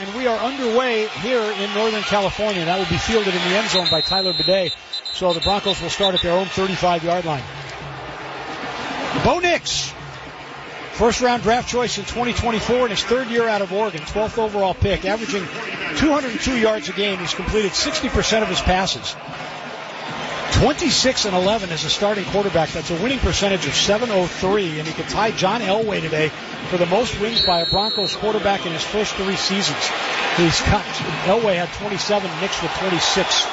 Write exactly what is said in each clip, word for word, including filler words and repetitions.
and we are underway here in Northern California. That will be fielded in the end zone by Tyler Bidet. So the Broncos will start at their own thirty-five-yard line. Bo Nix, first-round draft choice in twenty twenty-four in his third year out of Oregon, twelfth overall pick, averaging two hundred two yards a game. He's completed sixty percent of his passes. twenty-six and eleven as a starting quarterback. That's a winning percentage of seven oh three, and he could tie John Elway today for the most wins by a Broncos quarterback in his first three seasons. He's got, Elway had twenty-seven, Nix with twenty-six.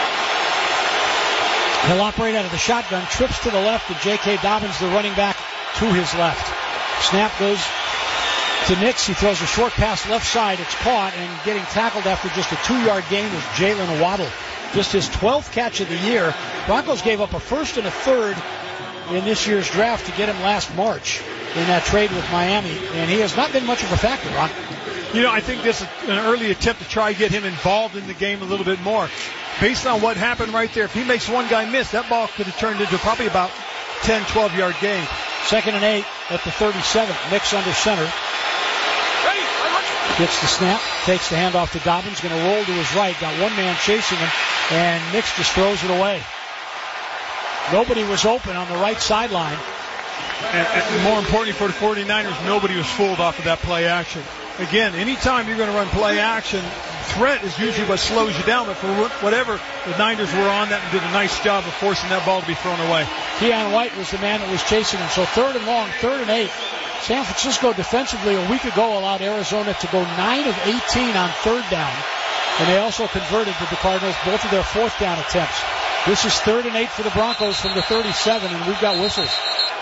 He'll operate out of the shotgun, trips to the left, and J K. Dobbins, the running back, to his left. Snap goes to Nix. He throws a short pass left side. It's caught, and getting tackled after just a two-yard gain is Jalen Waddle. Just his twelfth catch of the year. Broncos gave up a first and a third in this year's draft to get him last March in that trade with Miami, and he has not been much of a factor, Ron. You know, I think this is an early attempt to try to get him involved in the game a little bit more. Based on what happened right there, if he makes one guy miss, that ball could have turned into probably about ten, twelve-yard gain. Second and eight at the thirty-seven. Nix under center. Gets the snap, takes the handoff to Dobbins, going to roll to his right. Got one man chasing him, and Nix just throws it away. Nobody was open on the right sideline. And, and more importantly for the forty-niners, nobody was fooled off of that play action. Again, anytime you're going to run play action, threat is usually what slows you down. But for whatever, the Niners were on that and did a nice job of forcing that ball to be thrown away. Keon White was the man that was chasing him. So third and long, third and eight. San Francisco defensively a week ago allowed Arizona to go nine of eighteen on third down. And they also converted to the Cardinals both of their fourth down attempts. This is third and eight for the Broncos from the thirty-seven, and we've got whistles.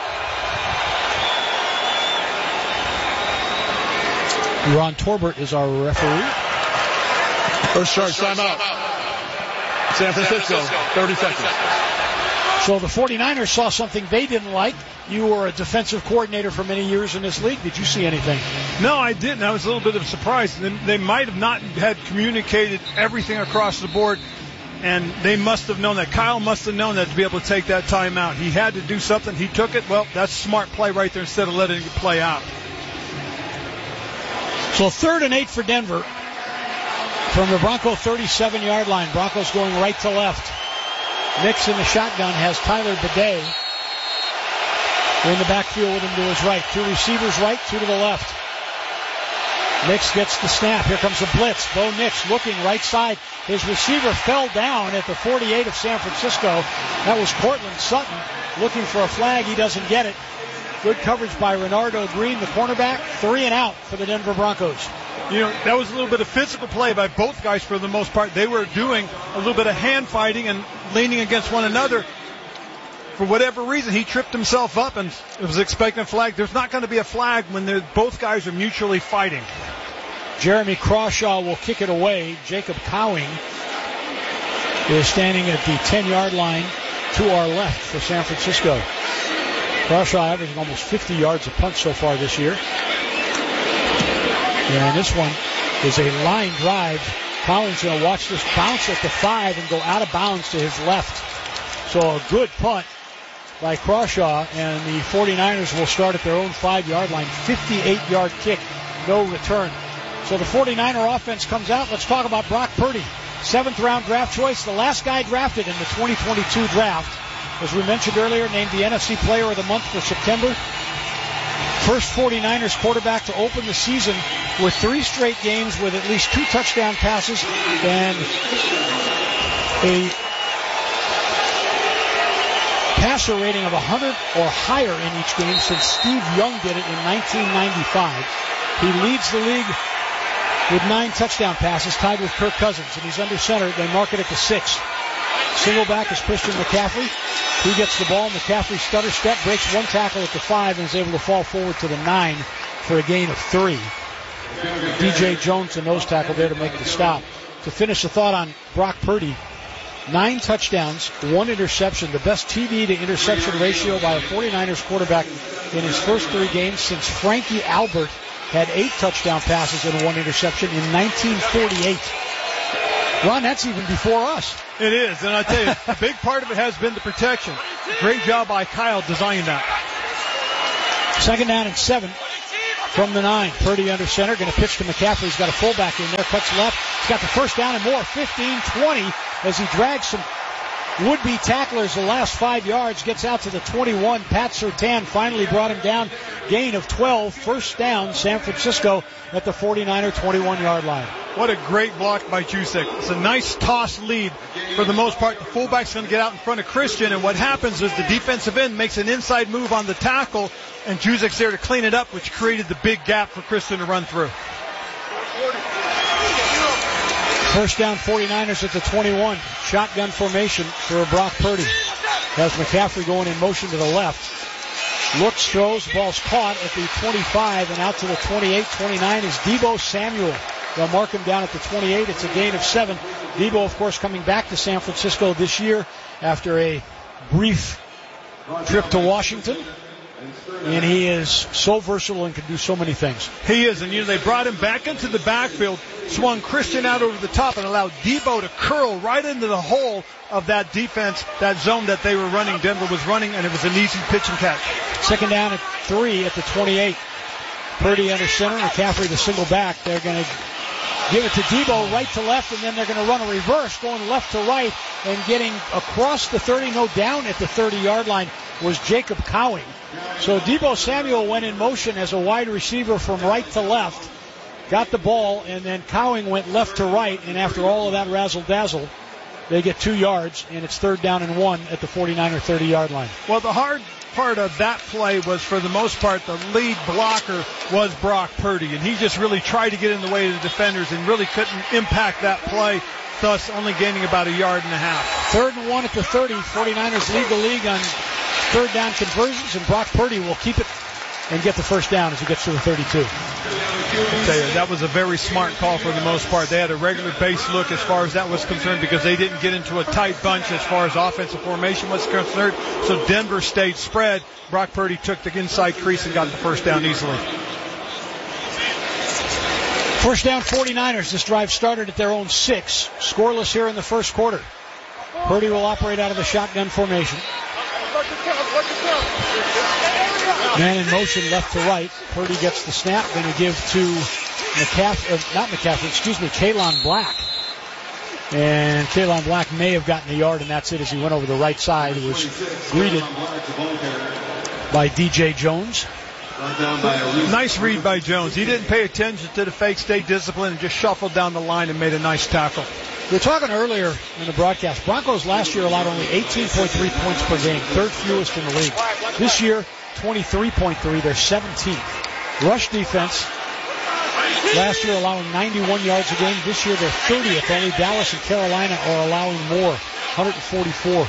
Ron Torbert is our referee. First charge, timeout. San Francisco, thirty seconds. So the forty-niners saw something they didn't like. You were a defensive coordinator for many years in this league. Did you see anything? No, I didn't. I was a little bit of a surprise. They might have not had communicated everything across the board, and they must have known that. Kyle must have known that to be able to take that timeout. He had to do something. He took it. Well, that's a smart play right there instead of letting it play out. So third and eight for Denver from the Bronco thirty-seven-yard line. Broncos going right to left. Nix in the shotgun has Tyler Bidet in the backfield with him to his right. Two receivers right, two to the left. Nix gets the snap. Here comes a blitz. Bo Nix looking right side. His receiver fell down at the forty-eight of San Francisco. That was Cortland Sutton looking for a flag. He doesn't get it. Good coverage by Renardo Green, the cornerback. Three and out for the Denver Broncos. You know, that was a little bit of physical play by both guys for the most part. They were doing a little bit of hand fighting and leaning against one another. For whatever reason, he tripped himself up and was expecting a flag. There's not going to be a flag when both guys are mutually fighting. Jeremy Crawshaw will kick it away. Jacob Cowing is standing at the ten-yard line to our left for San Francisco. Crawshaw averaging almost fifty yards a punt so far this year. And this one is a line drive. Collins going to watch this bounce at the five and go out of bounds to his left. So a good punt by Crawshaw, and the forty-niners will start at their own five-yard line. fifty-eight-yard kick, no return. So the forty-niner offense comes out. Let's talk about Brock Purdy. Seventh-round draft choice, the last guy drafted in the twenty twenty-two draft. As we mentioned earlier, named the N F C Player of the Month for September. First forty-niners quarterback to open the season with three straight games with at least two touchdown passes and a passer rating of one hundred or higher in each game since Steve Young did it in nineteen ninety-five. He leads the league with nine touchdown passes, tied with Kirk Cousins, and he's under center. They mark it at the six. Single back is Christian McCaffrey. He gets the ball. McCaffrey stutter step, breaks one tackle at the five, and is able to fall forward to the nine for a gain of three. D J Jones, the nose tackle, there to make the stop. To finish the thought on Brock Purdy, nine touchdowns, one interception, the best T D to interception ratio by a forty-niners quarterback in his first three games since Frankie Albert had eight touchdown passes and one interception in nineteen forty-eight. Ron, that's even before us. It is, and I tell you, a big part of it has been the protection. Great job by Kyle designing that. Second down and seven from the nine. Purdy under center, going to pitch to McCaffrey. He's got a fullback in there, cuts left. He's got the first down and more, fifteen twenty, as he drags some would-be tacklers the last five yards, gets out to the twenty-one. Pat Surtain finally brought him down. Gain of twelve, first down, San Francisco at the forty-niner twenty-one-yard line. What a great block by Juszczyk. It's a nice toss lead for the most part. The fullback's going to get out in front of Christian, and what happens is the defensive end makes an inside move on the tackle, and Juszczyk's there to clean it up, which created the big gap for Christian to run through. First down, forty-niners at the twenty-one. Shotgun formation for Brock Purdy. Has McCaffrey going in motion to the left. Looks, throws, the ball's caught at the twenty-five, and out to the twenty-eight. twenty-nine is Deebo Samuel. They'll mark him down at the twenty-eight. It's a gain of seven. Deebo, of course, coming back to San Francisco this year after a brief trip to Washington. And he is so versatile and can do so many things. He is, and you know, they brought him back into the backfield, swung Christian out over the top, and allowed Deebo to curl right into the hole of that defense, that zone that they were running, Denver was running, and it was an easy pitch and catch. Second down at three at the twenty-eight. Purdy under center, McCaffrey the single back. They're going to give it to Deebo right to left, and then they're going to run a reverse going left to right, and getting across the thirty, no, down at the thirty-yard line was Jacob Cowing. So Deebo Samuel went in motion as a wide receiver from right to left, got the ball, and then Cowing went left to right, and after all of that razzle-dazzle, they get two yards, and it's third down and one at the forty-niner thirty-yard line. Well, the hard part of that play was, for the most part, the lead blocker was Brock Purdy, and he just really tried to get in the way of the defenders and really couldn't impact that play, thus only gaining about a yard and a half. Third and one at the thirty. forty-niners lead the league on third down conversions, and Brock Purdy will keep it and get the first down as he gets to the thirty-two. I'll tell you, that was a very smart call for the most part. They had a regular base look as far as that was concerned, because they didn't get into a tight bunch as far as offensive formation was concerned. So Denver stayed spread. Brock Purdy took the inside crease and got the first down easily. First down, forty-niners. This drive started at their own six. Scoreless here in the first quarter. Purdy will operate out of the shotgun formation. Man in motion left to right. Purdy gets the snap. Going to give to McCaffrey, uh, not McCaffrey, excuse me, Kalon Black. And Kalon Black may have gotten a yard, and that's it as he went over the right side. He was greeted by D J Jones. Nice read by Jones. He didn't pay attention to the fake, stayed disciplined, and just shuffled down the line and made a nice tackle. We were talking earlier in the broadcast. Broncos last year allowed only eighteen point three points per game, third fewest in the league. This year, twenty-three point three. They're seventeenth. Rush defense last year allowing ninety-one yards a game. This year they're thirtieth. Only Dallas and Carolina are allowing more, one forty-four.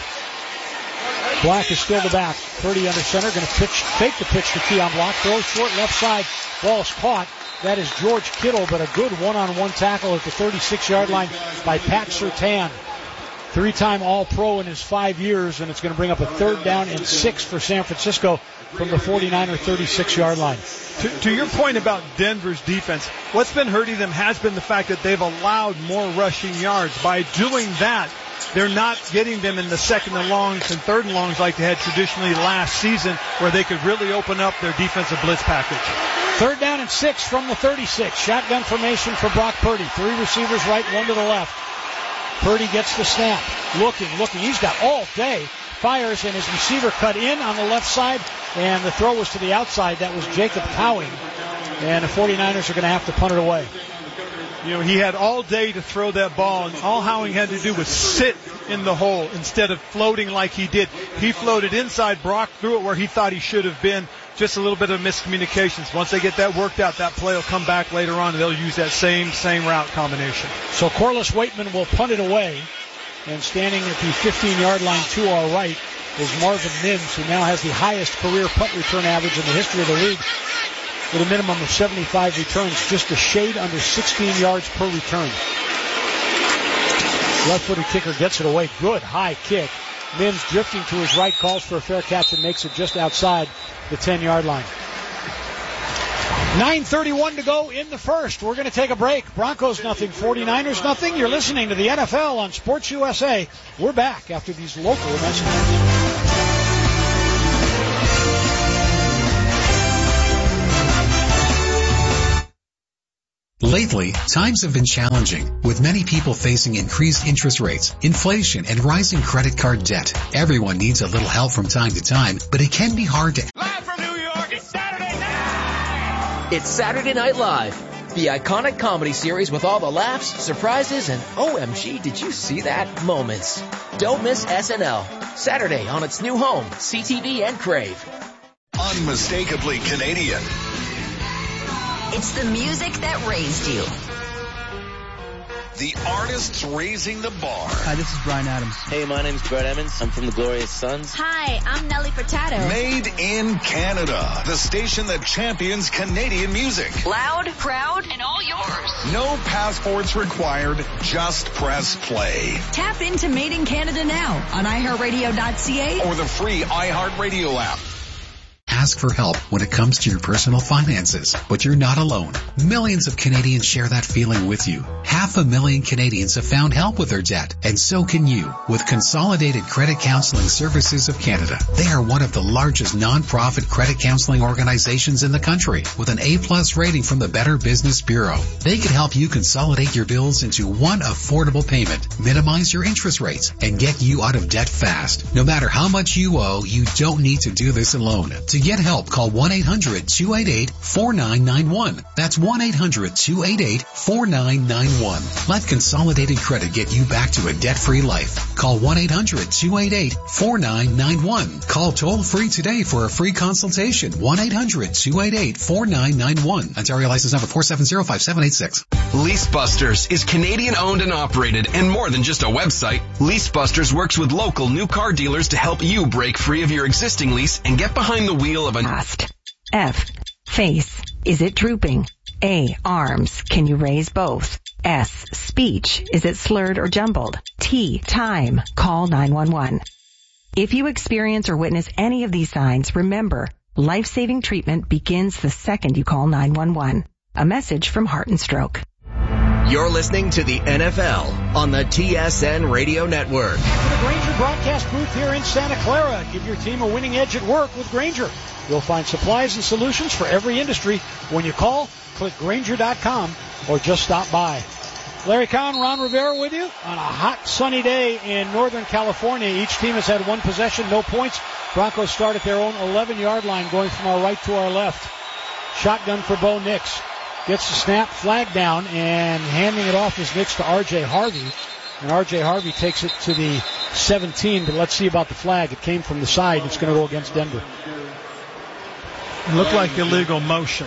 Black is still the back. Purdy under center, going to pitch, fake the pitch to Keon Block. Throws short left side. Ball's caught. That is George Kittle, but a good one-on-one tackle at the thirty-six-yard line by Pat Surtain. Three-time All-Pro in his five years, and it's going to bring up a third down and six for San Francisco from the forty-niner thirty-six-yard line. To, to your point about Denver's defense, what's been hurting them has been the fact that they've allowed more rushing yards. By doing that, they're not getting them in the second and longs and third and longs like they had traditionally last season, where they could really open up their defensive blitz package. Third down and six from the thirty-six. Shotgun formation for Brock Purdy. Three receivers right, one to the left. Purdy gets the snap. Looking, looking. He's got all day. Fires, and his receiver cut in on the left side, and the throw was to the outside. That was Jacob Cowing. And the forty-niners are going to have to punt it away. You know, he had all day to throw that ball, and all Howing had to do was sit in the hole instead of floating like he did. He floated inside. Brock threw it where he thought he should have been. Just a little bit of miscommunications. Once they get that worked out, that play will come back later on, and they'll use that same same route combination. So Corliss Waitman will punt it away. And standing at the fifteen-yard line to our right is Marvin Mims, who now has the highest career punt return average in the history of the league, with a minimum of seventy-five returns, just a shade under sixteen yards per return. Left-footed kicker gets it away. Good high kick. Mims drifting to his right, calls for a fair catch and makes it just outside the ten-yard line. nine thirty-one to go in the first. We're going to take a break. Broncos nothing, forty-niners nothing. You're listening to the N F L on Sports U S A. We're back after these local messages. Lately, times have been challenging, with many people facing increased interest rates, inflation, and rising credit card debt. Everyone needs a little help from time to time, but it can be hard to... Live from New York, it's Saturday Night! It's Saturday Night Live, the iconic comedy series with all the laughs, surprises, and O M G, did you see that moments. Don't miss S N L, Saturday on its new home, C T V and Crave. Unmistakably Canadian. It's the music that raised you. The artists raising the bar. Hi, this is Bryan Adams. Hey, my name's Brett Emmons. I'm from the Glorious Sons. Hi, I'm Nelly Furtado. Made in Canada. The station that champions Canadian music. Loud, proud, and all yours. No passports required. Just press play. Tap into Made in Canada now on i heart radio dot c a or the free iHeartRadio app. Ask for help when it comes to your personal finances, but you're not alone. Millions of Canadians share that feeling with you. Half a million Canadians have found help with their debt, and so can you with Consolidated Credit Counseling Services of Canada. They are one of the largest non-profit credit counseling organizations in the country with an A-plus rating from the Better Business Bureau. They can help you consolidate your bills into one affordable payment, minimize your interest rates, and get you out of debt fast. No matter how much you owe, you don't need to do this alone. To get help, call one eight hundred two eight eight four nine nine one. That's one eight hundred two eight eight four nine nine one. Let Consolidated Credit get you back to a debt-free life. Call one eight hundred two eight eight four nine nine one. Call toll-free today for a free consultation. one eight hundred two eight eight four nine nine one. Ontario license number four seven zero five seven eight six. LeaseBusters is Canadian owned and operated and more than just a website. LeaseBusters works with local new car dealers to help you break free of your existing lease and get behind the wheel of a Past. F. Face. Is it drooping? A. Arms. Can you raise both? S. Speech. Is it slurred or jumbled? T. Time. Call nine one one. If you experience or witness any of these signs, remember, life-saving treatment begins the second you call nine one one. A message from Heart and Stroke. You're listening to the N F L on the T S N Radio Network. To the Grainger broadcast booth here in Santa Clara. Give your team a winning edge at work with Grainger. You'll find supplies and solutions for every industry. When you call, click Grainger dot com or just stop by. Larry Cohen, Ron Rivera with you on a hot, sunny day in Northern California. Each team has had one possession, no points. Broncos start at their own eleven-yard line, going from our right to our left. Shotgun for Bo Nix. Gets the snap, flag down, and handing it off is Nix to R J Harvey. And R J Harvey takes it to the seventeen, but let's see about the flag. It came from the side. It's going to go against Denver. It looked like illegal motion.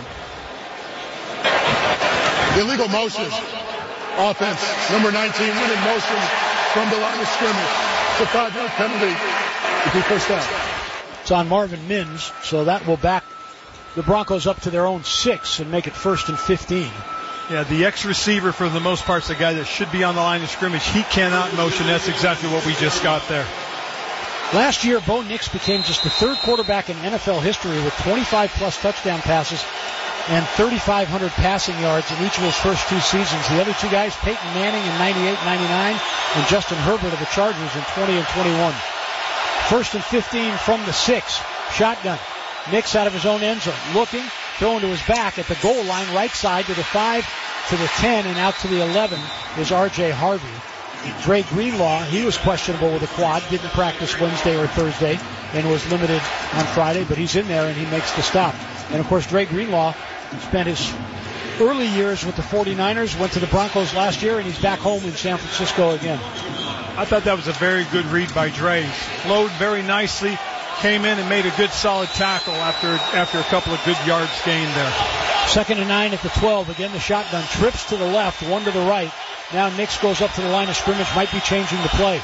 Illegal motion. Offense, number nineteen, winning motion from the line of scrimmage. It's a five-yard penalty. If he first down. It's on Marvin Mims, so that will back the Broncos up to their own six and make it first and fifteen. Yeah, the ex-receiver for the most part is the guy that should be on the line of scrimmage. He cannot motion. That's exactly what we just got there. Last year, Bo Nix became just the third quarterback in N F L history with twenty-five plus touchdown passes and thirty-five hundred passing yards in each of his first two seasons. The other two guys, Peyton Manning in ninety-eight ninety-nine and Justin Herbert of the Chargers in twenty and twenty-one. First and fifteen from the six. Shotgun. Nix out of his own end zone. Looking, throwing to his back at the goal line, right side to the five, to the ten, and out to the eleven is R J Harvey. Dre Greenlaw, he was questionable with a quad, didn't practice Wednesday or Thursday, and was limited on Friday, but he's in there and he makes the stop. And of course, Dre Greenlaw spent his early years with the forty-niners, went to the Broncos last year, and he's back home in San Francisco again. I thought that was a very good read by Dre. Flowed very nicely, came in and made a good solid tackle after after a couple of good yards gained there. Second and nine at the twelve. Again, the shotgun trips to the left, one to the right. Now Nix goes up to the line of scrimmage, might be changing the play.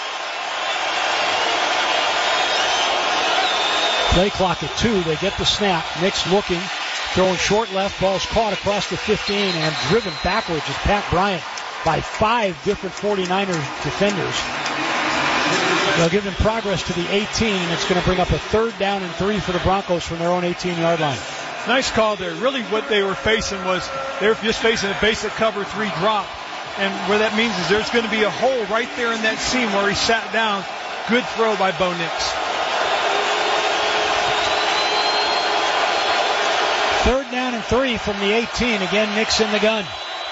Play clock at two. They get the snap. Nix looking, throwing short left. Ball's caught across the fifteen and driven backwards is Pat Bryant by five different forty-niners defenders. They'll give him progress to the eighteen, and it's going to bring up a third down and three for the Broncos from their own eighteen-yard line. Nice call there. Really what they were facing was they were just facing a basic cover three drop. And what that means is there's going to be a hole right there in that seam where he sat down. Good throw by Bo Nix. Third down and and three from the eighteen. Again, Nix in the gun.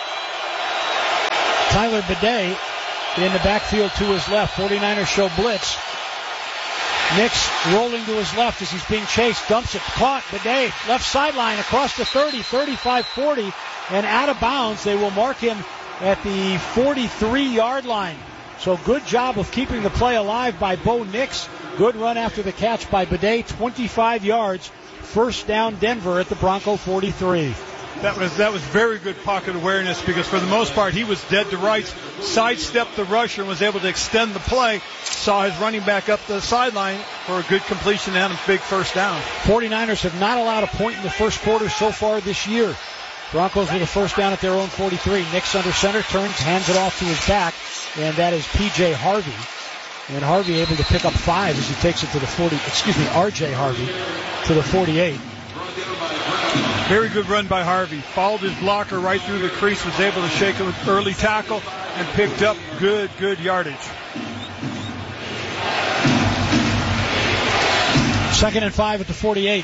Tyler Bidet in the backfield to his left. forty-niners show blitz. Nix rolling to his left as he's being chased. Dumps it. Caught. Bidet left sideline across the thirty, thirty-five, forty, and out of bounds. They will mark him at the forty-three-yard line. So good job of keeping the play alive by Bo Nix. Good run after the catch by Bidet. twenty-five yards. First down Denver at the Bronco forty-three. That was that was very good pocket awareness because for the most part he was dead to rights, sidestepped the rusher and was able to extend the play. Saw his running back up the sideline for a good completion and a big first down. forty-niners have not allowed a point in the first quarter so far this year. Broncos with a first down at their own forty-three. Nix under center, turns, hands it off to his back, and that is P J Harvey. And Harvey able to pick up five as he takes it to the forty, excuse me, R J Harvey to the forty-eight. Very good run by Harvey. Followed his blocker right through the crease, was able to shake it with early tackle, and picked up good, good yardage. Second and five at the forty-eight.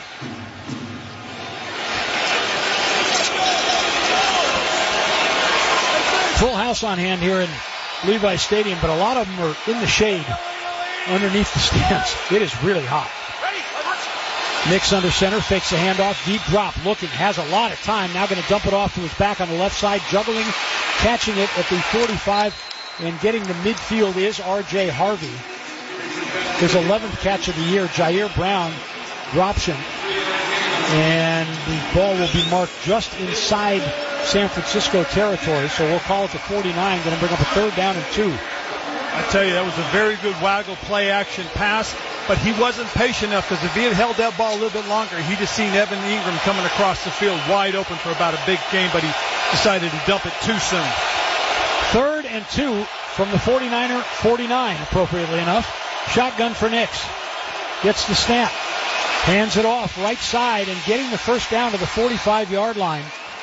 Full house on hand here in Levi Stadium, but a lot of them are in the shade underneath the stands. It is really hot. Nix under center, fakes the handoff, deep drop, looking, has a lot of time, now going to dump it off to his back on the left side, juggling, catching it at the forty-five, and getting the midfield is R J Harvey. His eleventh catch of the year. Jair Brown drops him, and the ball will be marked just inside San Francisco territory, so we'll call it the forty-nine, going to bring up a third down and two. I tell you, that was a very good waggle play action pass, but he wasn't patient enough because if he had held that ball a little bit longer, he'd have seen Evan Ingram coming across the field wide open for about a big game, but he decided to dump it too soon. Third and two from the forty-niner forty-nine, appropriately enough. Shotgun for Nix. Gets the snap. Hands it off right side and getting the first down to the forty-five-yard line.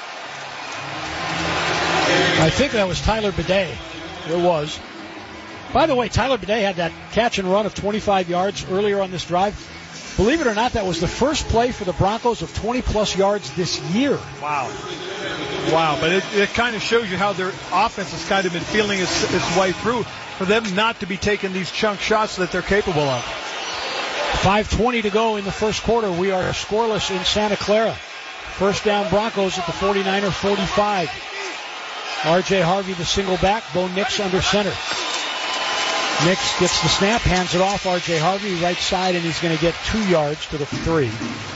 I think that was Tyler Bidet. It was. By the way, Tyler Bidet had that catch and run of twenty-five yards earlier on this drive. Believe it or not, that was the first play for the Broncos of twenty-plus yards this year. Wow. Wow, but it, it kind of shows you how their offense has kind of been feeling its, its way through for them not to be taking these chunk shots that they're capable of. five twenty to go in the first quarter. We are scoreless in Santa Clara. First down Broncos at the forty-niner forty-five. R J Harvey the single back. Bo Nix under center. Nix gets the snap, hands it off. R J Harvey right side, and he's going to get two yards to the three.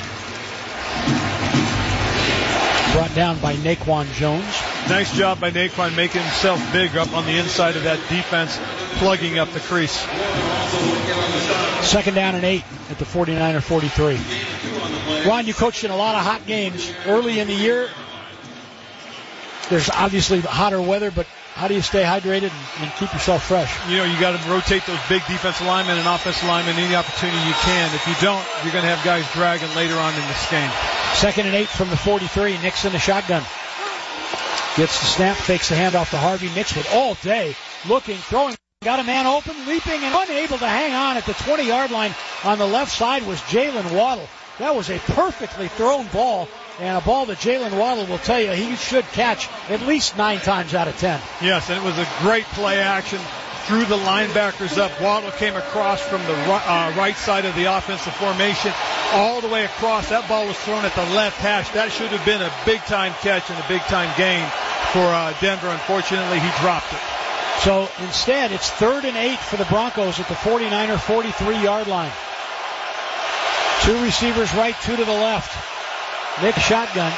Brought down by Naquan Jones. Nice job by Naquan making himself big up on the inside of that defense, plugging up the crease. Second down and eight at the forty-niner forty-three. Ron, you coached in a lot of hot games early in the year. There's obviously hotter weather, but how do you stay hydrated and, and keep yourself fresh? You know, you got to rotate those big defensive linemen and offensive linemen any opportunity you can. If you don't, you're going to have guys dragging later on in this game. Second and eight from the forty-three. Nix in the shotgun. Gets the snap, fakes the handoff to Harvey. Nix with all day, looking, throwing. Got a man open, leaping, and unable to hang on at the twenty-yard line on the left side was Jalen Waddle. That was a perfectly thrown ball, and a ball that Jalen Waddle will tell you he should catch at least nine times out of ten. Yes, and it was a great play action. Threw the linebackers up. Waddle came across from the uh, right side of the offensive formation all the way across. That ball was thrown at the left hash. That should have been a big-time catch and a big-time gain for uh, Denver. Unfortunately, he dropped it. So instead, it's third and eight for the Broncos at the forty-niner forty-three-yard line. Two receivers right, two to the left. Nick shotgun.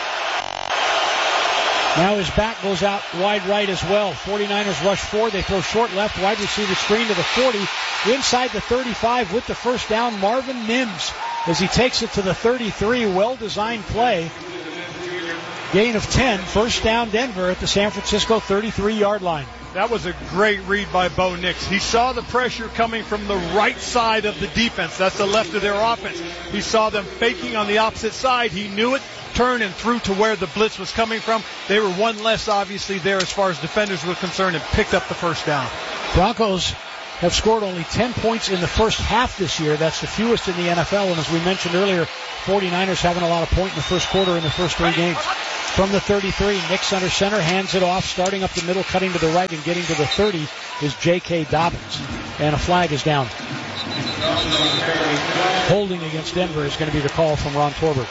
Now his back goes out wide right as well. forty-niners rush four. They throw short left, wide receiver screen to the forty. Inside the thirty-five with the first down, Marvin Mims as he takes it to the thirty-three. Well-designed play. Gain of ten. First down Denver at the San Francisco thirty-three-yard line. That was a great read by Bo Nix. He saw the pressure coming from the right side of the defense. That's the left of their offense. He saw them faking on the opposite side. He knew it, turned and threw to where the blitz was coming from. They were one less, obviously, there as far as defenders were concerned, and picked up the first down. Broncos have scored only ten points in the first half this year. That's the fewest in the N F L. And as we mentioned earlier, forty-niners having a lot of point in the first quarter in the first three games. From the thirty-three, Nix under center, hands it off, starting up the middle, cutting to the right, and getting to the thirty is J K. Dobbins. And a flag is down. Holding against Denver is going to be the call from Ron Torbert.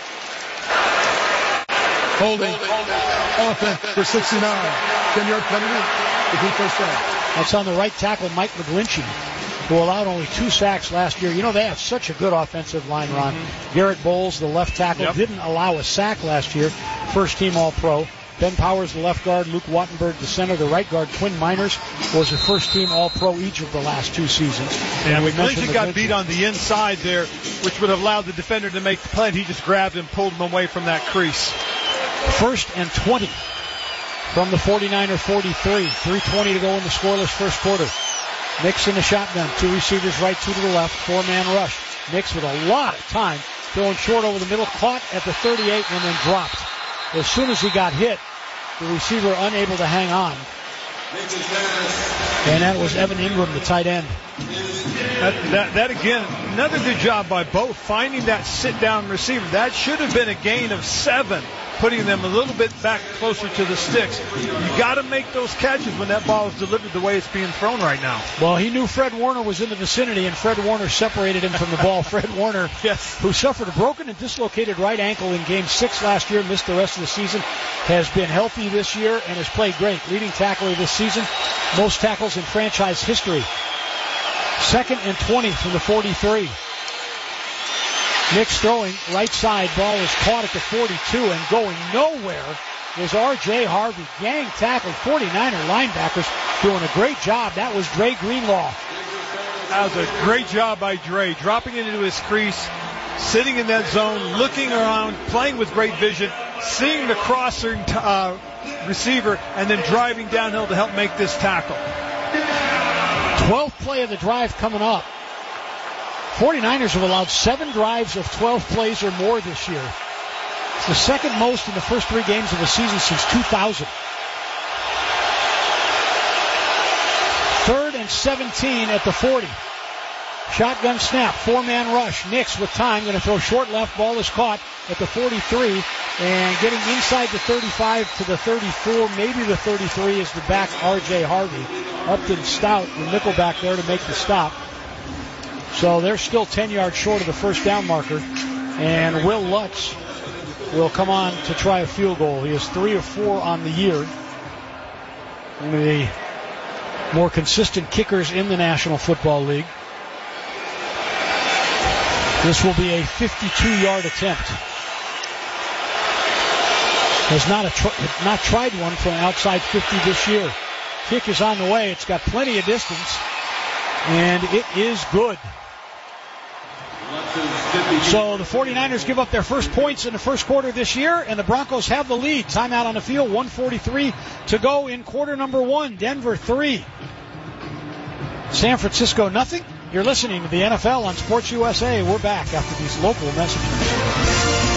Holding. Offense for sixty-nine. ten-yard penalty. First down. That's on the right tackle, Mike McGlinchey, who allowed only two sacks last year. You know, they have such a good offensive line, Ron. Mm-hmm. Garrett Bowles, the left tackle, yep. didn't allow a sack last year. First team All-Pro. Ben Powers, the left guard. Luke Wattenberg, the center. The right guard, Quinn Miners, was a first team All-Pro each of the last two seasons. And McGlinchey got beat on the inside there, which would have allowed the defender to make the play. He just grabbed him, pulled him away from that crease. First and twenty from the forty-niner forty-three. three twenty to go in the scoreless first quarter. Nix in the shotgun. Two receivers right, two to the left. Four-man rush. Nix with a lot of time. Throwing short over the middle. Caught at the thirty-eight and then dropped. As soon as he got hit, the receiver unable to hang on. And that was Evan Ingram, the tight end. That, that, that again, another good job by both, finding that sit-down receiver. That should have been a gain of seven, putting them a little bit back closer to the sticks. You got to make those catches when that ball is delivered the way it's being thrown right now. Well, he knew Fred Warner was in the vicinity, and Fred Warner separated him from the ball. Fred Warner, yes. who suffered a broken and dislocated right ankle in Game six last year, missed the rest of the season, has been healthy this year and has played great. Leading tackler this season, most tackles in franchise history. Second and twenty from the forty-three. Nix throwing, right side, ball is caught at the forty-two, and going nowhere is R J Harvey. Gang tackle, forty-niner linebackers doing a great job. That was Dre Greenlaw. That was a great job by Dre, dropping into his crease, sitting in that zone, looking around, playing with great vision, seeing the crossing uh, receiver, and then driving downhill to help make this tackle. twelfth play of the drive coming up. forty-niners have allowed seven drives of twelve plays or more this year. It's the second most in the first three games of the season since two thousand. Third and seventeen at the forty. Shotgun snap, four-man rush. Nix with time, going to throw short left. Ball is caught at the forty-three, and getting inside the thirty-five to the thirty-four, maybe the thirty-three, is the back R J Harvey. Upton Stout, the nickel back there to make the stop. So they're still ten yards short of the first down marker, and Will Lutz will come on to try a field goal. He is three of four on the year. One of the more consistent kickers in the National Football League. This will be a fifty-two-yard attempt. Has not, a tr- not tried one from outside fifty this year. Kick is on the way. It's got plenty of distance, and it is good. So the forty-niners give up their first points in the first quarter this year, and the Broncos have the lead. Timeout on the field, one forty-three to go in quarter number one. Denver three. San Francisco nothing. You're listening to the N F L on Sports U S A. We're back after these local messages.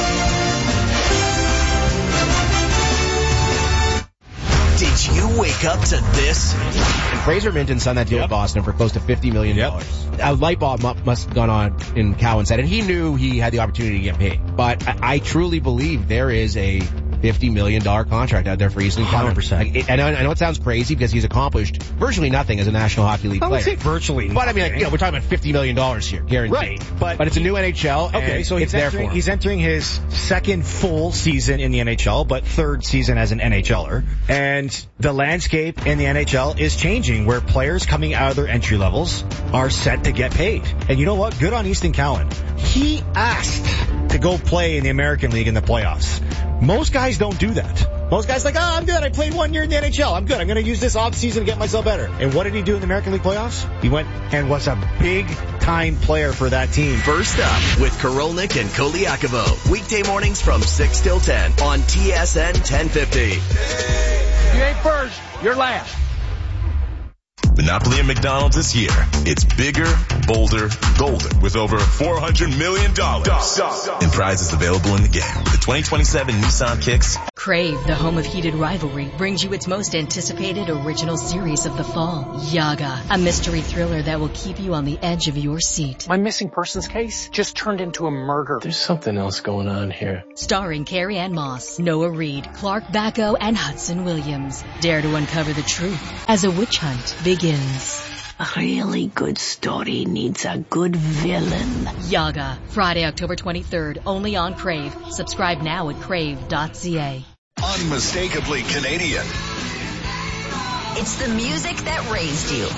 Did you wake up to this? And Fraser Minton signed that deal yep. with Boston for close to fifty million dollars. Yep. A light bulb must have gone on in Cowan's head, and he knew he had the opportunity to get paid. But I, I truly believe there is a fifty million dollars contract out there for Easton Cowan. one hundred percent. Like, and I know it sounds crazy because he's accomplished virtually nothing as a National Hockey League I player. would say virtually But I mean, like, you know, we're talking about fifty million dollars here, guaranteed. Right. But, but it's a new N H L, and okay, so it's he's there entering, for him. He's entering his second full season in the N H L, but third season as an NHLer. And the landscape in the N H L is changing, where players coming out of their entry levels are set to get paid. And you know what? Good on Easton Cowan. He asked to go play in the American League in the playoffs. Most guys don't do that. Most guys are like, oh, I'm good. I played one year in the N H L. I'm good. I'm going to use this offseason to get myself better. And what did he do in the American League playoffs? He went and was a big-time player for that team. First up with Korolnik and Koliakovo. Weekday mornings from six till ten on T S N ten fifty. You ain't first, you're last. Monopoly and McDonald's is here. It's bigger, bolder, golden with over four hundred million dollars in prizes available in the game. The twenty twenty-seven Nissan Kicks. Crave, the home of heated rivalry, brings you its most anticipated original series of the fall, Yaga, a mystery thriller that will keep you on the edge of your seat. My missing persons case just turned into a murder. There's something else going on here. Starring Carrie Ann Moss, Noah Reid, Clark Bacco, and Hudson Williams. Dare to uncover the truth as a witch hunt begins. A really good story needs a good villain. Yaga, Friday, October twenty-third, only on Crave. Subscribe now at crave dot c a. Unmistakably Canadian. It's the music that raised you.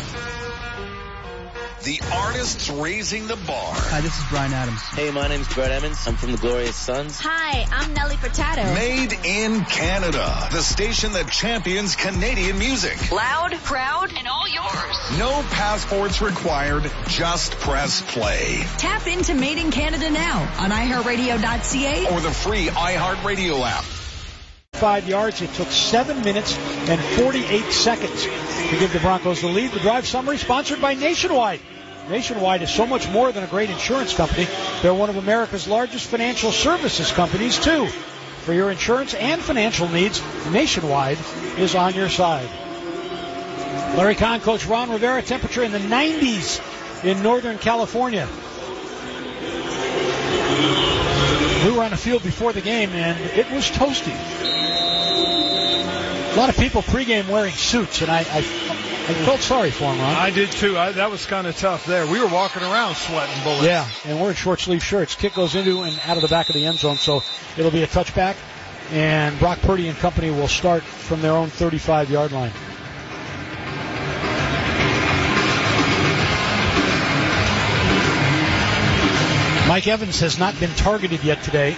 The artists raising the bar. Hi, this is Bryan Adams. Hey, my name's Brett Emmons. I'm from the Glorious Sons. Hi, I'm Nelly Furtado. Made in Canada. The station that champions Canadian music. Loud, proud, and all yours. No passports required. Just press play. Tap into Made in Canada now on i heart radio dot c a or the free iHeartRadio app. Five yards. It took seven minutes and forty-eight seconds to give the Broncos the lead. The drive summary sponsored by Nationwide. Nationwide is so much more than a great insurance company. They're one of America's largest financial services companies, too. For your insurance and financial needs, Nationwide is on your side. Larry Kahn, Coach Ron Rivera, temperature in the nineties in Northern California. We were on the field before the game, and it was toasty. A lot of people pregame wearing suits, and I, I, I felt sorry for them, Ron. I did, too. I, that was kind of tough there. We were walking around sweating bullets. Yeah, and we're in short-sleeve shirts. Kick goes into and out of the back of the end zone, so it'll be a touchback. And Brock Purdy and company will start from their own thirty-five-yard line. Mike Evans has not been targeted yet today.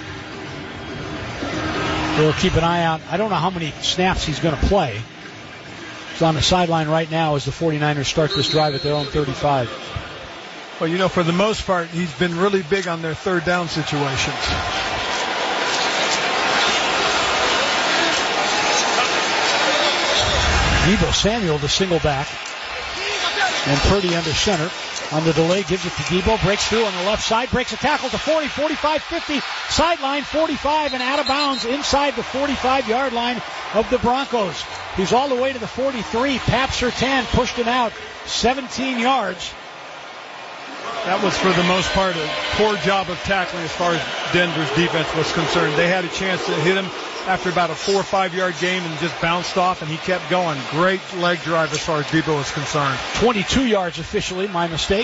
They'll keep an eye out. I don't know how many snaps he's going to play. He's on the sideline right now as the 49ers start this drive at their own thirty-five. Well, you know, for the most part, he's been really big on their third down situations. Deebo Samuel, the single back. And Purdy under center. On the delay, gives it to Deebo, breaks through on the left side, breaks a tackle to forty, forty-five, fifty, sideline forty-five, and out of bounds inside the forty-five-yard line of the Broncos. He's all the way to the forty-three. Pat Surtain pushed him out seventeen yards. That was, for the most part, a poor job of tackling as far as Denver's defense was concerned. They had a chance to hit him after about a four or five-yard game and just bounced off, and he kept going. Great leg drive as far as Deebo was concerned. twenty-two yards officially, my mistake.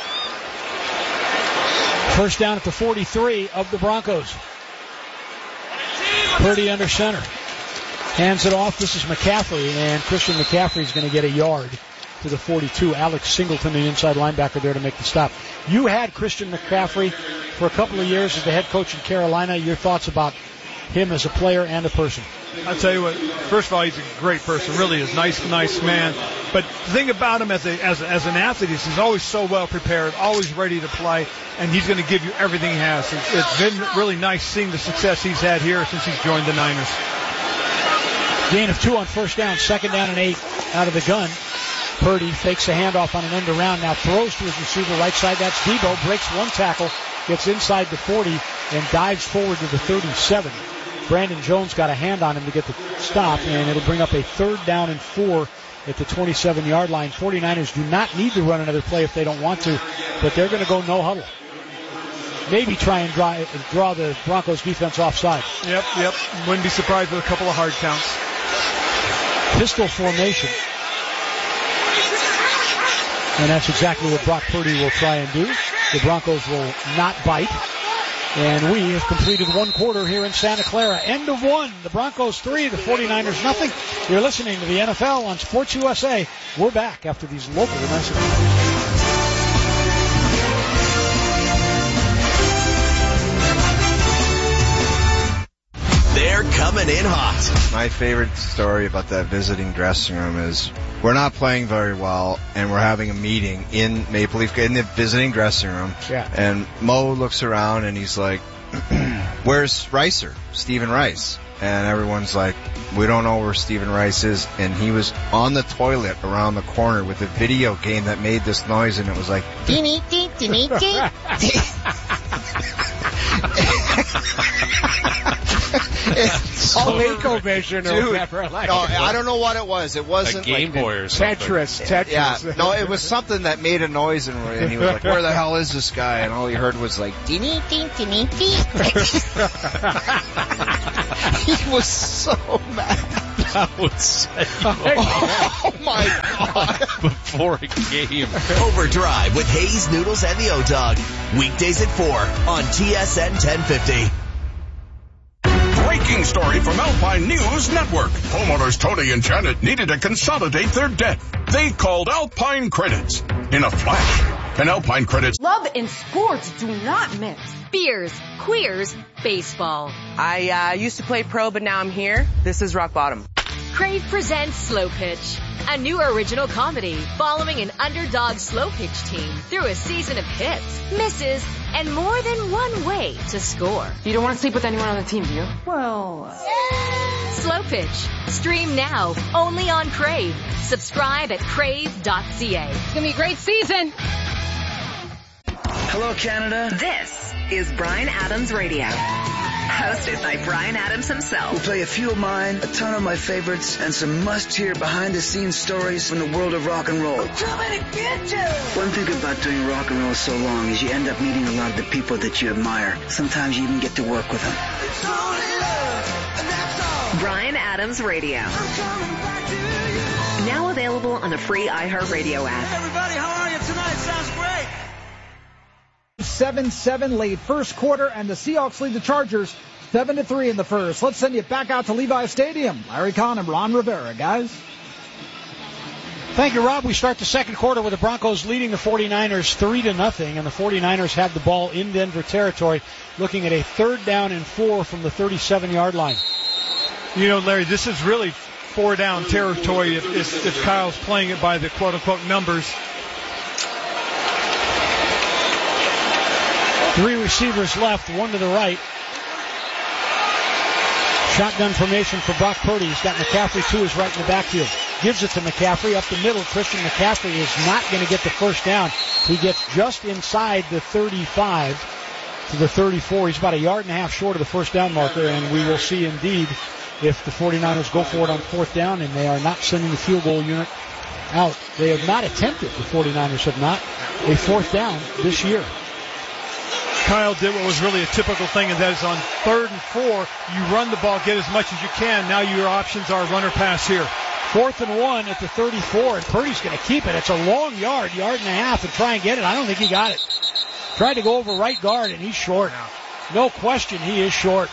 First down at the forty-three of the Broncos. Purdy under center. Hands it off. This is McCaffrey, and Christian McCaffrey is going to get a yard to the forty-two. Alex Singleton, the inside linebacker, there to make the stop. You had Christian McCaffrey for a couple of years as the head coach in Carolina. Your thoughts about him as a player and a person? I'll tell you what, first of all, he's a great person, really is. Nice, nice man. But the thing about him as, a, as, as an athlete is he's always so well prepared, always ready to play, and he's going to give you everything he has. It's, it's been really nice seeing the success he's had here since he's joined the Niners. Gain of two on first down, second down and eight out of the gun. Purdy fakes a handoff on an end around, now throws to his receiver right side. That's Deebo, breaks one tackle, gets inside the forty, and dives forward to the thirty-seven. Brandon Jones got a hand on him to get the stop, and it'll bring up a third down and four at the twenty-seven-yard line. 49ers do not need to run another play if they don't want to, but they're going to go no huddle. Maybe try and draw, draw the Broncos defense offside. Yep, yep. Wouldn't be surprised with a couple of hard counts. Pistol formation. And that's exactly what Brock Purdy will try and do. The Broncos will not bite. And we have completed one quarter here in Santa Clara. End of one. The Broncos three, the 49ers nothing. You're listening to the N F L on Sports U S A. We're back after these local messages. They're coming in hot. My favorite story about that visiting dressing room is we're not playing very well, and we're having a meeting in Maple Leaf, in the visiting dressing room. Yeah. And Mo looks around, and he's like, where's Ricer, Stephen Rice? and everyone's like, we don't know where Stephen Rice is, and he was on the toilet around the corner with a video game that made this noise, and it was like, It's a Waco vision or whatever. Like no, I don't know what it was. It wasn't a Game like Boy or something. Tetris, Tetris. Yeah, no, it was something that made a noise, and, and he was like, "Where the hell is this guy?" And all he heard was like, "Ding, ding, ding, ding." He was so mad. That would say oh my God! Before a game. Overdrive with Hayes, Noodles, and the O-Dog. Weekdays at four on T S N ten fifty. Breaking story from Alpine News Network. Homeowners Tony and Janet needed to consolidate their debt. They called Alpine Credits. In a flash, an Alpine Credits. Love and sports do not mix. Beers, queers, baseball. I uh, used to play pro, but now I'm here. This is rock bottom. Crave presents Slow Pitch, a new original comedy following an underdog slow pitch team through a season of hits, misses, and more than one way to score. You don't want to sleep with anyone on the team, do you? Well, Slow Pitch. Stream now, only on Crave. Subscribe at crave dot c a. it's going to be a great season. Hello, Canada. This is Bryan Adams Radio. Hosted by Bryan Adams himself. We'll play a few of mine, a ton of my favorites, and some must-hear behind-the-scenes stories from the world of rock and roll. I'm coming to get you! One thing about doing rock and roll so long is you end up meeting a lot of the people that you admire. Sometimes you even get to work with them. It's only love, and that's all. Bryan Adams Radio. I'm coming back to you. Now available on the free iHeartRadio app. Hey, everybody, how are you tonight? Sounds great. seven seven late first quarter, and the Seahawks lead the Chargers seven to three in the first. Let's send you back out to Levi Stadium. Larry Kahn and Ron Rivera, guys. Thank you, Rob. We start the second quarter with the Broncos leading the 49ers three to nothing, and the 49ers have the ball in Denver territory, looking at a third down and four from the thirty-seven-yard line. You know, Larry, this is really four down territory if, if, if Kyle's playing it by the quote-unquote numbers. Three receivers left, one to the right. Shotgun formation for Brock Purdy. He's got McCaffrey to his right in the backfield. Gives it to McCaffrey up the middle. Christian McCaffrey is not going to get the first down. He gets just inside the thirty-five to the thirty-four. He's about a yard and a half short of the first down marker, and we will see indeed if the 49ers go for it on fourth down, and they are not sending the field goal unit out. They have not attempted, the 49ers have not, a fourth down this year. Kyle did what was really a typical thing, and that is on third and four, you run the ball, get as much as you can. Now your options are run or pass here. Fourth and one at the thirty-four, and Purdy's going to keep it. It's a long yard, yard and a half, and try and get it. I don't think he got it. Tried to go over right guard, and he's short. No question, he is short.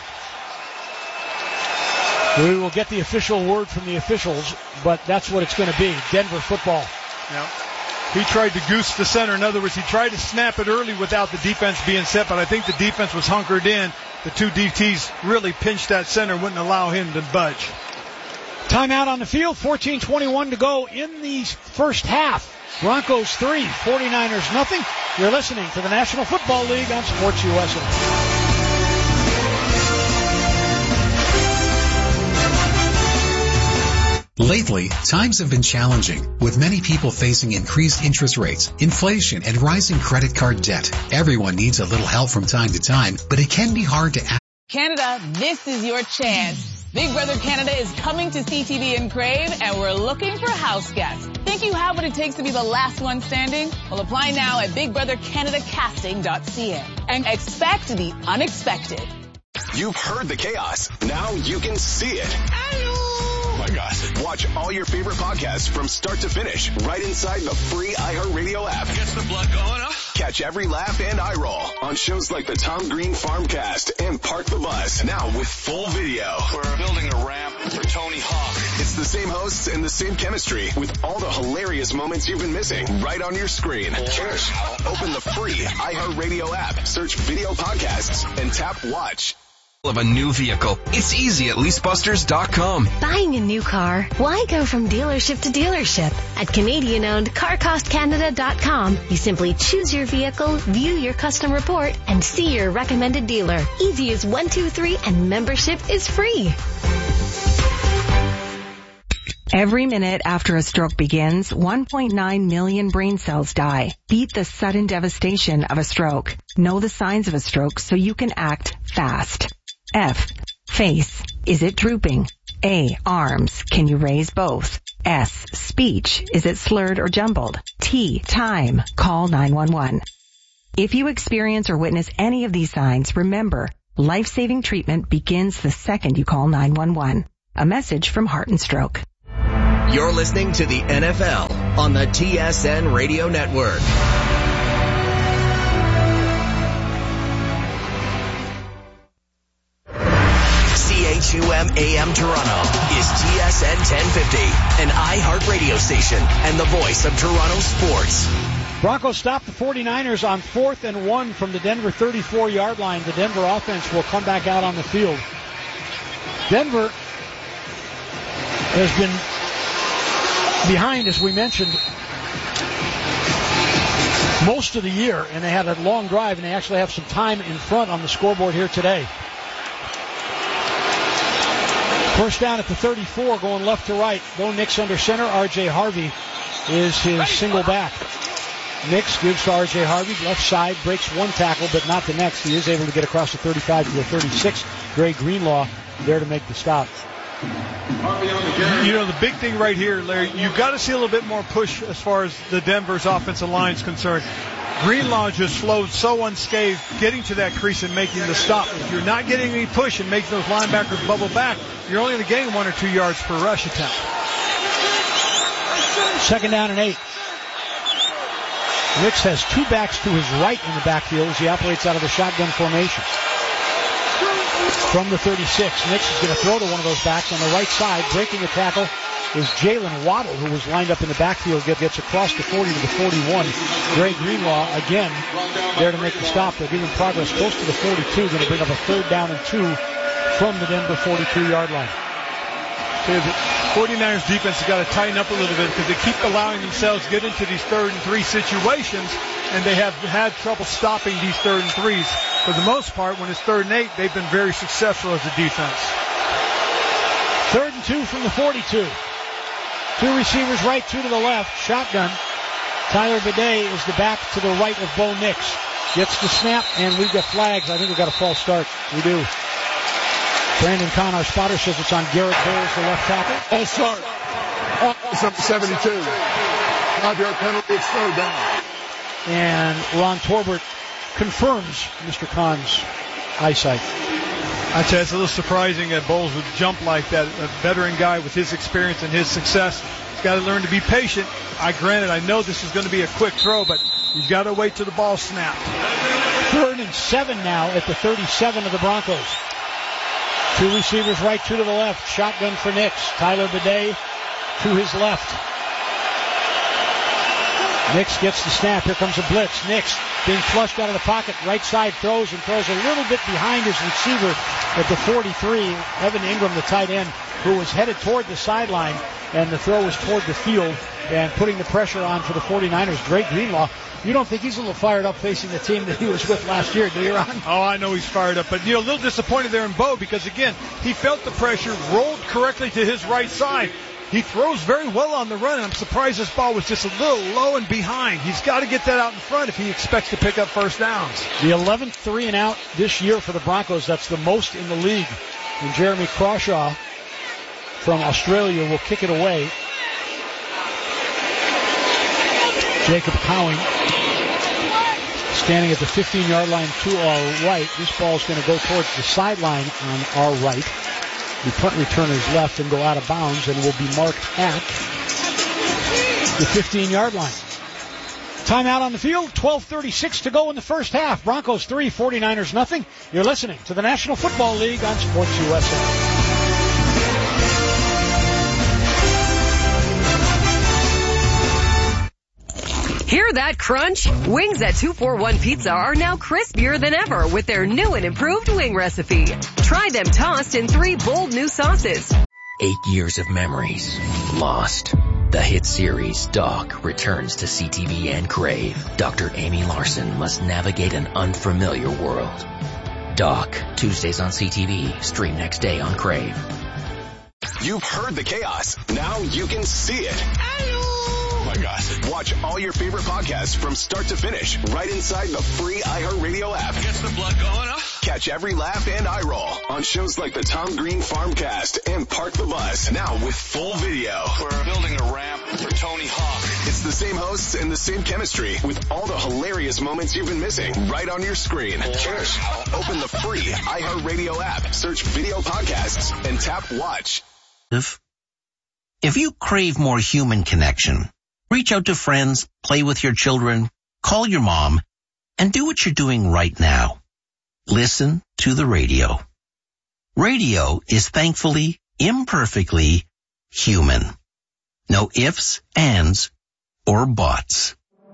We will get the official word from the officials, but that's what it's going to be. Denver football. Yeah. He tried to goose the center. In other words, he tried to snap it early without the defense being set, but I think the defense was hunkered in. The two D Ts really pinched that center, wouldn't allow him to budge. Timeout on the field, fourteen twenty-one to go in the first half. Broncos three, 49ers nothing. You're listening to the National Football League on Sports U S A. Lately, times have been challenging, with many people facing increased interest rates, inflation, and rising credit card debt. Everyone needs a little help from time to time, but it can be hard to act. Canada, this is your chance. Big Brother Canada is coming to C T V and Crave, and we're looking for house guests. Think you have what it takes to be the last one standing? Well, apply now at big brother canada casting dot c a and expect the unexpected. You've heard the chaos. Now you can see it. Oh my gosh. Watch all your favorite podcasts from start to finish right inside the free iHeartRadio app. Gets the blood going, huh? Catch every laugh and eye roll on shows like the Tom Green Farmcast and Park the Bus. Now with full video. We're building a ramp for Tony Hawk. It's the same hosts and the same chemistry with all the hilarious moments you've been missing right on your screen. Cheers. Open the free iHeartRadio app, search video podcasts, and tap watch. of a new vehicle. It's easy at lease busters dot com. Buying a new car? Why go from dealership to dealership? At Canadian-owned car cost canada dot com, you simply choose your vehicle, view your custom report, and see your recommended dealer. Easy as one, two, three, and membership is free. Every minute after a stroke begins, one point nine million brain cells die. Beat the sudden devastation of a stroke. Know the signs of a stroke so you can act fast. F. Face. Is it drooping? A. Arms. Can you raise both? S. Speech. Is it slurred or jumbled? T. Time. Call nine one one. If you experience or witness any of these signs, remember, life-saving treatment begins the second you call nine one one. A message from Heart and Stroke. You're listening to the N F L on the T S N Radio Network. C H U M A M Toronto is T S N ten fifty, an iHeart radio station and the voice of Toronto sports. Broncos stop the 49ers on fourth and one from the Denver thirty-four-yard line. The Denver offense will come back out on the field. Denver has been behind, as we mentioned, most of the year, and they had a long drive, and they actually have some time in front on the scoreboard here today. First down at the thirty-four, going left to right. Bo Nix under center. R J Harvey is his single back. Nix gives to R J Harvey, left side, breaks one tackle, but not the next. He is able to get across the thirty-five to the thirty-six. Dre Greenlaw there to make the stop. You know, the big thing right here, Larry, you've got to see a little bit more push as far as the Denver's offensive line is concerned. Greenlaw just flowed so unscathed, getting to that crease and making the stop. If you're not getting any push and making those linebackers bubble back, you're only going to gain one or two yards per rush attempt. Second down and eight. Nix has two backs to his right in the backfield as he operates out of the shotgun formation. From the thirty-six, Nix is going to throw to one of those backs on the right side. Breaking the tackle is Jalen Waddle, who was lined up in the backfield, gets across the forty to the forty-one. Dre Greenlaw, again, there to make the stop. They're giving progress close to the forty-two, going to bring up a third down and two from the Denver forty-two-yard line. So the 49ers defense has got to tighten up a little bit because they keep allowing themselves to get into these third and three situations, and they have had trouble stopping these third and threes. For the most part, when it's third and eight, they've been very successful as a defense. Third and two from the forty-two. Two receivers right, two to the left. Shotgun. Tyler Bidet is the back to the right of Bo Nix. Gets the snap, and we've got flags. I think we've got a false start. We do. Brandon Kahn, our spotter, says it's on Garrett Bowles, the left tackle. False start. Oh, it's up to seventy-two. Five-yard penalty, it's third down. And Ron Torbert confirms Mister Kahn's eyesight. I'd say it's a little surprising that Bowles would jump like that. A veteran guy with his experience and his success, he's got to learn to be patient. I granted, I know this is going to be a quick throw, but you've got to wait till the ball snapped. Third and seven now at the thirty-seven of the Broncos. Two receivers right, two to the left. Shotgun for Nix. Tyler Bidet to his left. Nix gets the snap. Here comes a blitz. Nix being flushed out of the pocket. Right side throws and throws a little bit behind his receiver at the forty-three. Evan Ingram, the tight end, who was headed toward the sideline, and the throw was toward the field and putting the pressure on for the 49ers. Dre Greenlaw, you don't think he's a little fired up facing the team that he was with last year, do you, Ron? Oh, I know he's fired up, but, you know, a little disappointed there in Bo because, again, he felt the pressure, rolled correctly to his right side. He throws very well on the run, and I'm surprised this ball was just a little low and behind. He's got to get that out in front if he expects to pick up first downs. The eleventh three and out this year for the Broncos. That's the most in the league. And Jeremy Crawshaw from Australia will kick it away. Jacob Cowing standing at the fifteen-yard line to our right. This ball is going to go towards the sideline on our right. The punt returner's left and go out of bounds and will be marked at the fifteen-yard line. Timeout on the field, twelve thirty-six to go in the first half. Broncos three, 49ers nothing. You're listening to the National Football League on Sports U S A. Hear that crunch? Wings at two forty-one Pizza are now crispier than ever with their new and improved wing recipe. Try them tossed in three bold new sauces. Eight years of memories lost. The hit series Doc returns to C T V and Crave. Doctor Amy Larson must navigate an unfamiliar world. Doc, Tuesdays on C T V, stream next day on Crave. You've heard the chaos. Now you can see it. Oh my gosh. Watch all your favorite podcasts from start to finish right inside the free iHeartRadio app. Gets the blood going, huh? Catch every laugh and eye roll on shows like the Tom Green Farmcast and Park the Bus. Now with full video. We're building a ramp for Tony Hawk. It's the same hosts and the same chemistry with all the hilarious moments you've been missing right on your screen. Cheers. Open the free iHeartRadio app, search video podcasts, and tap watch. If, if you crave more human connection, reach out to friends, play with your children, call your mom, and do what you're doing right now. Listen to the radio. Radio is thankfully, imperfectly human. No ifs, ands, or buts.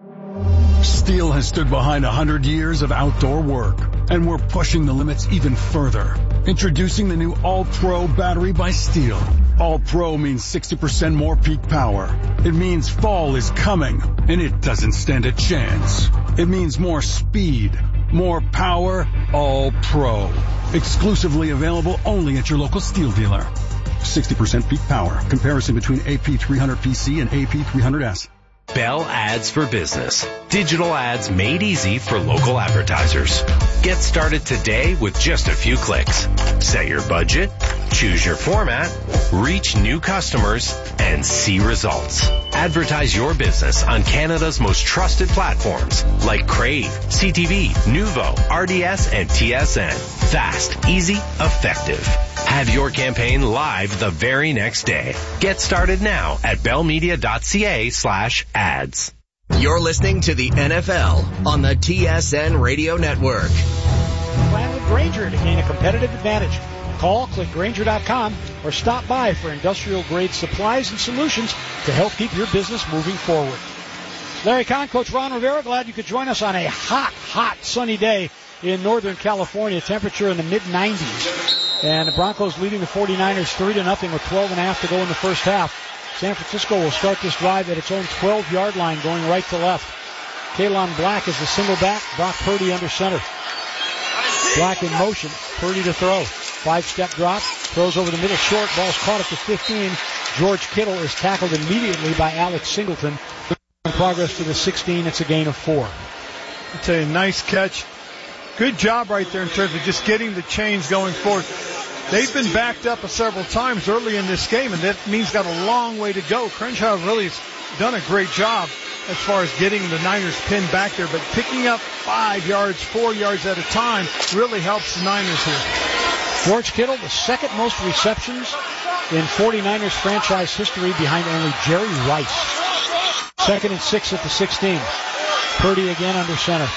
Steel has stood behind one hundred years of outdoor work, and we're pushing the limits even further. Introducing the new All-Pro battery by Steel. All-Pro means sixty percent more peak power. It means fall is coming, and it doesn't stand a chance. It means more speed, more power, All-Pro. Exclusively available only at your local Steel dealer. sixty percent peak power. Comparison between A P three hundred P C and A P three hundred S. Bell Ads for Business. Digital ads made easy for local advertisers. Get started today with just a few clicks. Set your budget, choose your format, reach new customers, and see results. Advertise your business on Canada's most trusted platforms like Crave, C T V, Nuvo, R D S, and T S N. Fast, easy, effective. Have your campaign live the very next day. Get started now at bellmedia.ca slash ads. You're listening to the N F L on the T S N Radio Network. Plan with Grainger to gain a competitive advantage. Call, click Grainger dot com, or stop by for industrial-grade supplies and solutions to help keep your business moving forward. Larry Kahn, Coach Ron Rivera, glad you could join us on a hot, hot, sunny day in Northern California. Temperature in the mid nineties. And the Broncos leading the forty-niners three to nothing with twelve and a half to go in the first half. San Francisco will start this drive at its own twelve-yard line, going right to left. Kalon Black is the single back. Brock Purdy under center. Black in motion. Purdy to throw. Five-step drop. Throws over the middle short. Ball's caught at the fifteen. George Kittle is tackled immediately by Alex Singleton. In progress to the sixteen. It's a gain of four. I'll tell you, nice catch. Good job right there in terms of just getting the chains going forward. They've been backed up several times early in this game, and that means got a long way to go. Crenshaw really has done a great job as far as getting the Niners pinned back there, but picking up five yards, four yards at a time really helps the Niners here. George Kittle, the second most receptions in forty-niners franchise history behind only Jerry Rice. Second and six at the sixteen. Purdy again under center.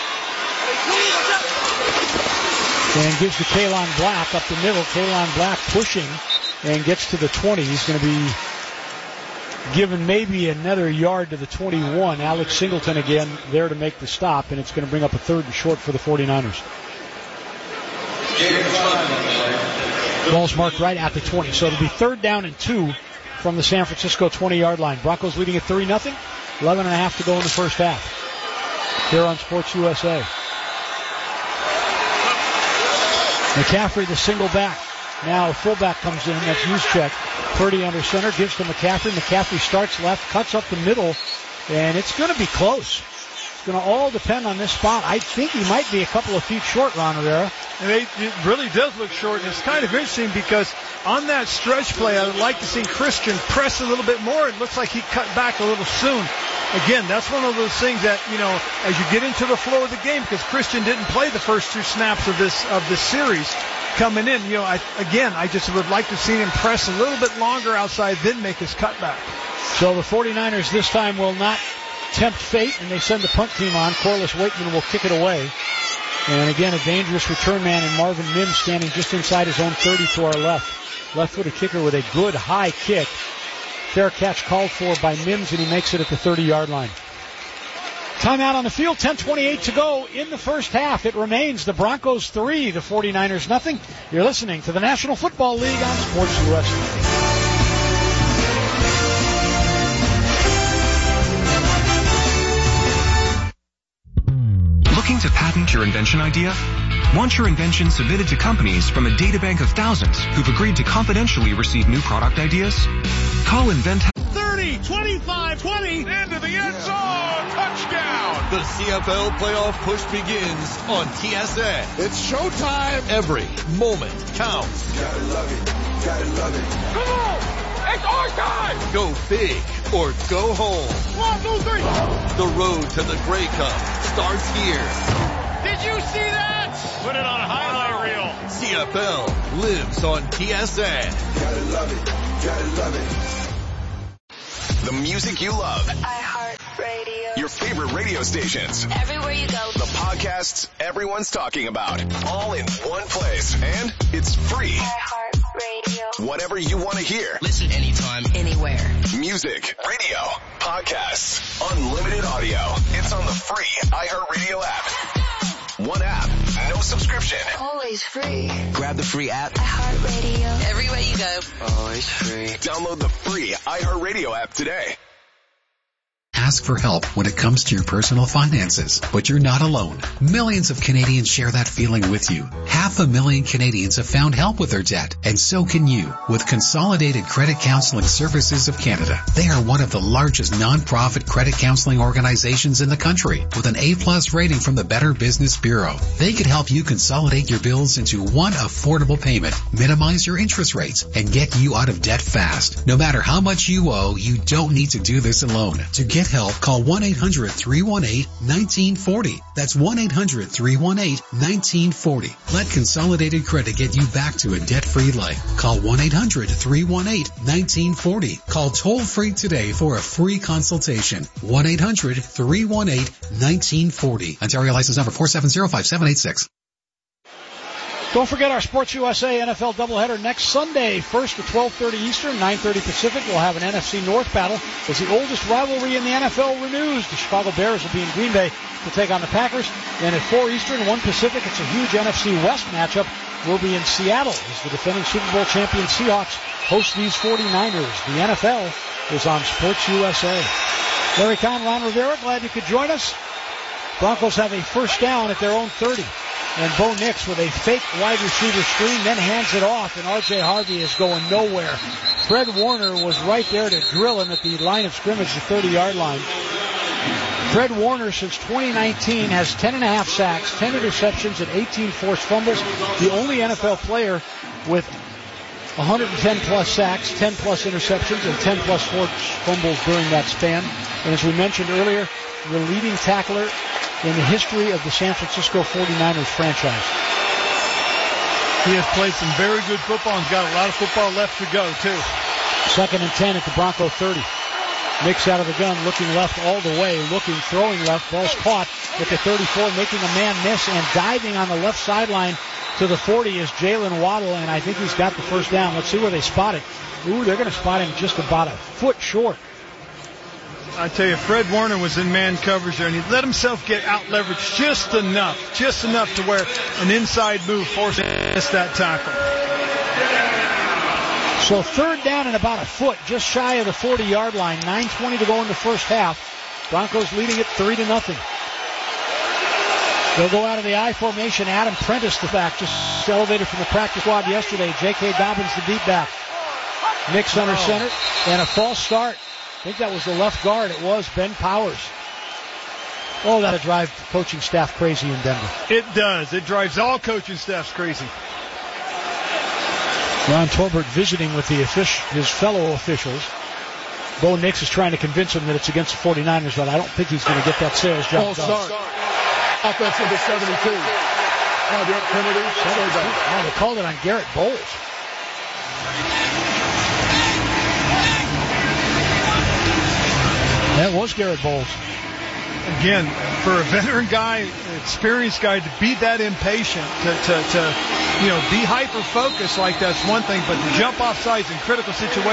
And gives to Kalon Black up the middle. Kalon Black pushing and gets to the twenty. He's going to be given maybe another yard to the twenty-one. Alex Singleton again there to make the stop, and it's going to bring up a third and short for the forty-niners. Ball's marked right at the twenty. So it'll be third down and two from the San Francisco twenty-yard line. Broncos leading at three nothing. eleven and a half to go in the first half. Here on Sports U S A. McCaffrey, the single back. Now a fullback comes in. That's Juszczyk. Purdy under center. Gives to McCaffrey. McCaffrey starts left. Cuts up the middle. And it's going to be close. It's going to all depend on this spot. I think he might be a couple of feet short, Ron Rivera. And it, it really does look short. And it's kind of interesting because on that stretch play, I would like to see Christian press a little bit more. It looks like he cut back a little soon. Again, that's one of those things that, you know, as you get into the flow of the game, because Christian didn't play the first two snaps of this of this series coming in, you know, I, again, I just would like to see him press a little bit longer outside, then make his cutback. So the forty-niners this time will not tempt fate, and they send the punt team on. Corliss Wakeman will kick it away. And again, a dangerous return man in Marvin Mims standing just inside his own thirty to our left. Left-footed kicker with a good high kick. Fair catch called for by Mims, and he makes it at the thirty-yard line. Timeout on the field, ten twenty-eight to go in the first half. It remains the Broncos three, the 49ers nothing. You're listening to the National Football League on Sports U S A. Looking to patent your invention idea? Want your invention submitted to companies from a databank of thousands who've agreed to confidentially receive new product ideas? Call Invent. thirty, twenty-five, twenty, into the end zone, touchdown! The C F L playoff push begins on T S N. It's showtime. Every moment counts. Gotta love it. Gotta love it. Come on! It's our time! Go big or go home. One, two, three. The road to the Grey Cup starts here. Did you see that? Put it on a highlight reel. C F L lives on T S N. Gotta love it. Gotta love it. The music you love. iHeartRadio. Your favorite radio stations. Everywhere you go. The podcasts everyone's talking about. All in one place. And it's free. iHeartRadio. Whatever you want to hear. Listen anytime, anywhere. Music, radio, podcasts, unlimited audio. It's on the free iHeartRadio app. One app, no subscription. Always free. Grab the free app. iHeartRadio. Everywhere you go. Always free. Download the free iHeartRadio app today. Ask for help when it comes to your personal finances, but you're not alone. Millions of Canadians share that feeling with you. Half a million Canadians have found help with their debt, and so can you with Consolidated Credit Counseling Services of Canada. They are one of the largest non-profit credit counseling organizations in the country with an A-plus rating from the Better Business Bureau. They could help you consolidate your bills into one affordable payment, minimize your interest rates, and get you out of debt fast. No matter how much you owe, you don't need to do this alone. To get help, call one eight hundred, three one eight, one nine four zero. That's one eight hundred, three one eight, one nine four zero. Let Consolidated Credit get you back to a debt-free life. Call one eight hundred, three one eight, one nine four zero. Call toll-free today for a free consultation. one eight hundred, three one eight, one nine four zero. Ontario license number four seven zero, five seven eight six. Don't forget our Sports U S A N F L doubleheader next Sunday, first at twelve thirty Eastern, nine thirty Pacific. We'll have an N F C North battle as the oldest rivalry in the N F L renews. The Chicago Bears will be in Green Bay to take on the Packers. And at four Eastern, one Pacific, it's a huge N F C West matchup. We'll be in Seattle as the defending Super Bowl champion Seahawks host these 49ers. The N F L is on Sports U S A. Larry Kahn, Ron Rivera, glad you could join us. Broncos have a first down at their own thirty. And Bo Nix with a fake wide receiver screen, then hands it off, and R J Harvey is going nowhere. Fred Warner was right there to drill him at the line of scrimmage, the thirty-yard line. Fred Warner, since twenty nineteen, has ten and a half sacks, ten interceptions, and eighteen forced fumbles. The only N F L player with one hundred ten plus sacks, ten plus interceptions, and ten plus forced fumbles during that span. And as we mentioned earlier, the leading tackler in the history of the San Francisco 49ers franchise. He has played some very good football and got a lot of football left to go, too. Second and ten at the Bronco thirty. Nix out of the gun, looking left all the way, looking, throwing left. Ball's caught at the thirty-four, making a man miss, and diving on the left sideline to the forty is Jalen Waddle, and I think he's got the first down. Let's see where they spot it. Ooh, they're going to spot him just about a foot short. I tell you, Fred Warner was in man coverage there, and he let himself get out leveraged just enough, just enough to where an inside move forced him to miss that tackle. So third down and about a foot, just shy of the forty-yard line. nine twenty to go in the first half. Broncos leading it three to nothing. They'll go out of the I formation. Adam Prentice, the back, just elevated from the practice squad yesterday. J K. Dobbins, the deep back. Nix under center, and a false start. I think that was the left guard. It was Ben Powers. Oh, that'll drive the coaching staff crazy in Denver. It does. It drives all coaching staffs crazy. Ron Torbert visiting with the offic- his fellow officials. Bo Nix is trying to convince him that it's against the 49ers, but I don't think he's going to get that sales job done. False start. Offense number seventy-two. Now the penalty. Oh, they called it on Garrett Bowles. That was Garrett Bowles. Again, for a veteran guy, experienced guy, to be that impatient, to, to, to you know, be hyper-focused like that's one thing, but to jump off sides in critical situations.